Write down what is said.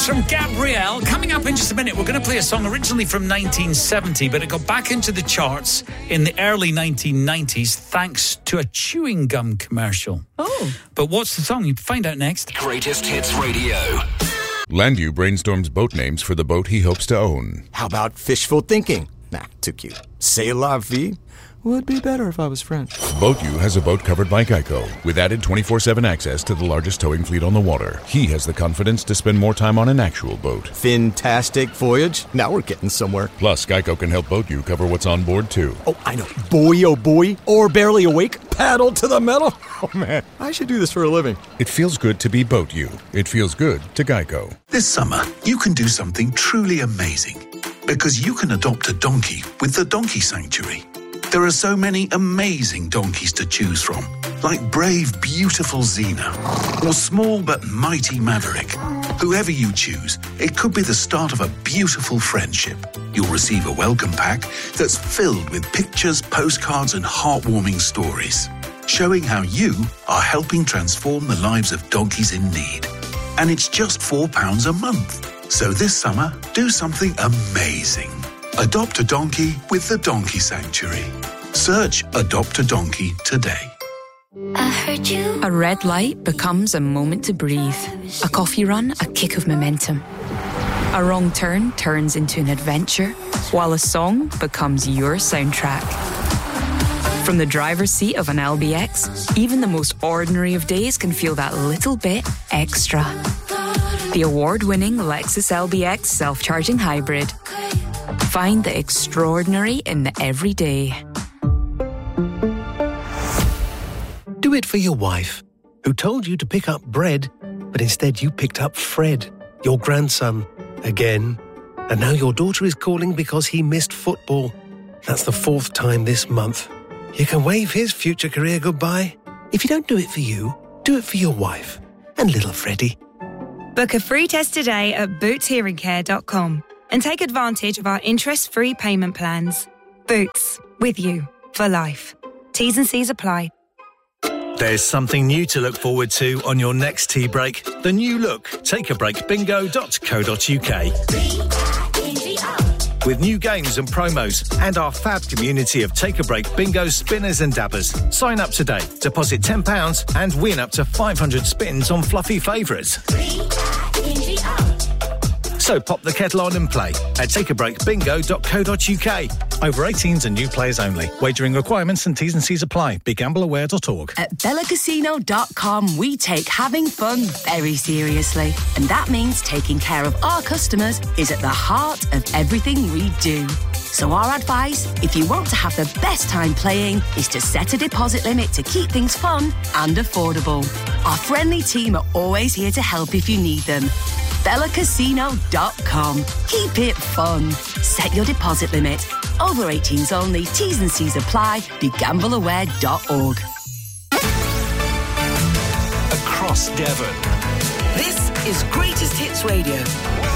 from Gabrielle. Coming up in just a minute, we're going to play a song originally from 1970, but it got back into the charts in the early 1990s thanks to a chewing gum commercial. Oh. But what's the song? You find out next. Greatest Hits Radio. Landu brainstorms boat names for the boat he hopes to own. How about fishful thinking? Nah, too cute. C'est la vie? Would be better if I was French. BoatU has a boat covered by Geico, with added 24/7 access to the largest towing fleet on the water. He has the confidence to spend more time on an actual boat. Fantastic voyage. Now we're getting somewhere. Plus, Geico can help BoatU cover what's on board, too. Oh, I know. Boy, oh boy. Or barely awake. Paddle to the metal. Oh, man. I should do this for a living. It feels good to be BoatU. It feels good to Geico. This summer, you can do something truly amazing. Because you can adopt a donkey with the Donkey Sanctuary. There are so many amazing donkeys to choose from, like brave, beautiful Xena, or small but mighty Maverick. Whoever you choose, it could be the start of a beautiful friendship. You'll receive a welcome pack that's filled with pictures, postcards, and heartwarming stories, showing how you are helping transform the lives of donkeys in need. And it's just £4 a month. So this summer, do something amazing. Adopt a donkey with the Donkey Sanctuary. Search Adopt a Donkey today. I heard you. A red light becomes a moment to breathe. A coffee run, a kick of momentum. A wrong turn turns into an adventure, while a song becomes your soundtrack. From the driver's seat of an LBX, even the most ordinary of days can feel that little bit extra. The award-winning Lexus LBX self-charging hybrid. Find the extraordinary in the everyday. Do it for your wife, who told you to pick up bread, but instead you picked up Fred, your grandson, again. And now your daughter is calling because he missed football. That's the 4th time this month. You can wave his future career goodbye. If you don't do it for you, do it for your wife and little Freddie. Book a free test today at bootshearingcare.com. and take advantage of our interest-free payment plans. Boots, with you for life. T's and C's apply. There's something new to look forward to on your next tea break. The new look, takeabreakbingo.co.uk. With new games and promos and our fab community of Take a Break bingo spinners and dabbers. Sign up today, deposit £10 and win up to 500 spins on fluffy favourites. So pop the kettle on and play at takeabreakbingo.co.uk. Over 18s and new players only. Wagering requirements and T's and C's apply. BeGambleAware.org. At BellaCasino.com, we take having fun very seriously. And that means taking care of our customers is at the heart of everything we do. So our advice, if you want to have the best time playing, is to set a deposit limit to keep things fun and affordable. Our friendly team are always here to help if you need them. BellaCasino.com. Keep it fun. Set your deposit limit. Over 18s only. T's and C's apply. BeGambleAware.org. Across Devon. This is Greatest Hits Radio.